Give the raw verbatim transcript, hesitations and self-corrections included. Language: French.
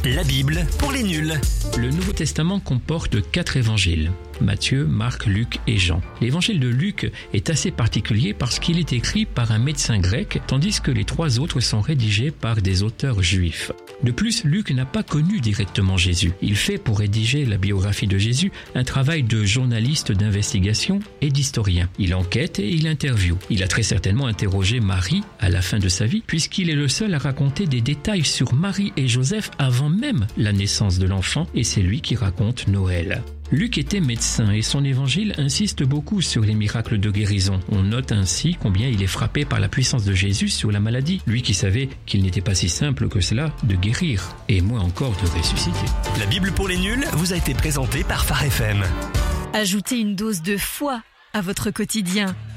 La Bible pour les nuls. Le Nouveau Testament comporte quatre évangiles. Matthieu, Marc, Luc et Jean. L'évangile de Luc est assez particulier parce qu'il est écrit par un médecin grec, tandis que les trois autres sont rédigés par des auteurs juifs. De plus, Luc n'a pas connu directement Jésus. Il fait, pour rédiger la biographie de Jésus, un travail de journaliste d'investigation et d'historien. Il enquête et il interviewe. Il a très certainement interrogé Marie à la fin de sa vie, puisqu'il est le seul à raconter des détails sur Marie et Joseph avant même la naissance de l'enfant, et c'est lui qui raconte Noël. Luc était médecin et son évangile insiste beaucoup sur les miracles de guérison. On note ainsi combien il est frappé par la puissance de Jésus sur la maladie, lui qui savait qu'il n'était pas si simple que cela de guérir, et moins encore de ressusciter. La Bible pour les nuls vous a été présentée par Phare F M. Ajoutez une dose de foi à votre quotidien